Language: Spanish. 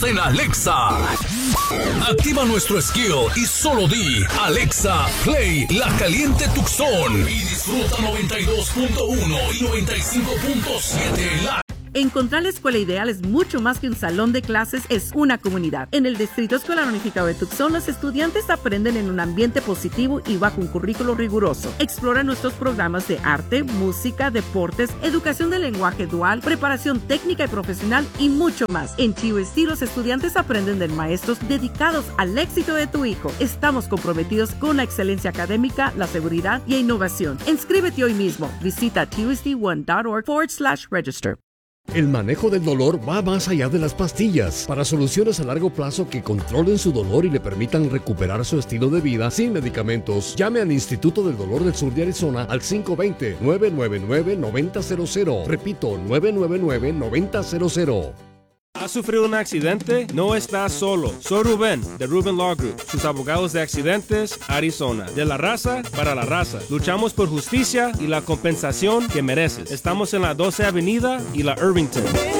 estamos en Alexa. Activa nuestro skill y solo di Alexa, play La Caliente Tucson y disfruta 92.1 y 95.7 la. Encontrar la escuela ideal es mucho más que un salón de clases, es una comunidad. En el Distrito Escolar Unificado de Tucson, los estudiantes aprenden en un ambiente positivo y bajo un currículo riguroso. Explora nuestros programas de arte, música, deportes, educación de lenguaje dual, preparación técnica y profesional y mucho más. En TUSD, los estudiantes aprenden de maestros dedicados al éxito de tu hijo. Estamos comprometidos con la excelencia académica, la seguridad y innovación. Inscríbete hoy mismo. Visita tusd1.org/register. El manejo del dolor va más allá de las pastillas. Para soluciones a largo plazo que controlen su dolor y le permitan recuperar su estilo de vida sin medicamentos, llame al Instituto del Dolor del Sur de Arizona al 520-999-9000. Repito, 999-9000. ¿Has sufrido un accidente? No estás solo. Soy Rubén, de Rubén Law Group, sus abogados de accidentes, Arizona. De la raza para la raza. Luchamos por justicia y la compensación que mereces. Estamos en la 12 Avenida y la Irvington.